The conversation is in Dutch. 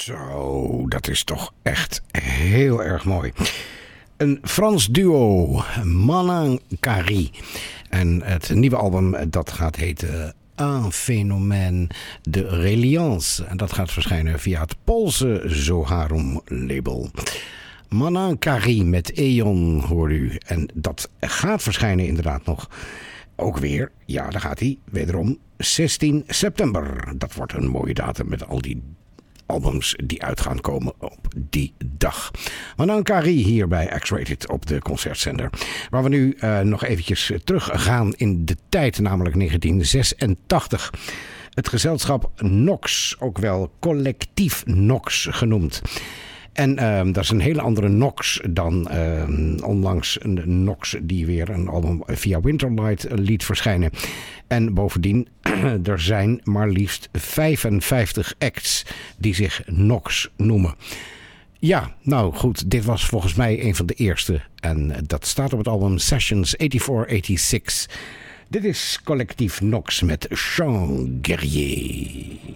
Zo, dat is toch echt heel erg mooi. Een Frans duo, Manan Kari. En het nieuwe album dat gaat heten Un Phénomène de Reliance. En dat gaat verschijnen via het Poolse Zoharum label. Manan Kari met Eon hoor u. En dat gaat verschijnen inderdaad nog. Ook weer, ja daar gaat hij, wederom 16 september. Dat wordt een mooie datum met al die albums die uit gaan komen op die dag. Manan Kari hier bij X-Rated op de concertzender. Waar we nu nog eventjes terug gaan in de tijd, namelijk 1986. Het gezelschap Nox, ook wel collectief Nox genoemd. En dat is een hele andere Nox dan onlangs een Nox die weer een album via Winterlight liet verschijnen. En bovendien, er zijn maar liefst 55 acts die zich Nox noemen. Ja, nou goed, dit was volgens mij een van de eerste. En dat staat op het album Sessions 84-86. Dit is collectief Nox met Jean Guerrier.